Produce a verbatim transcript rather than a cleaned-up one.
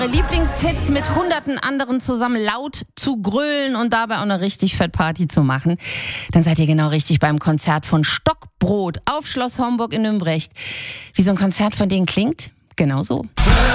Lieblingshits mit hunderten anderen zusammen laut zu grölen und dabei auch eine richtig fett Party zu machen, dann seid ihr genau richtig beim Konzert von Stockbrot auf Schloss Homburg in Nümbrecht. Wie so ein Konzert von denen klingt? Genau so.